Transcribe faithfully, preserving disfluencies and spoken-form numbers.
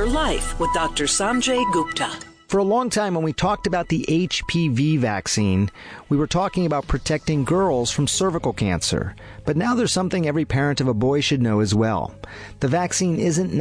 Your Life with Doctor Sanjay Gupta. For a long time, when we talked about the H P V vaccine, we were talking about protecting girls from cervical cancer. But now there's something every parent of a boy should know as well. The vaccine isn't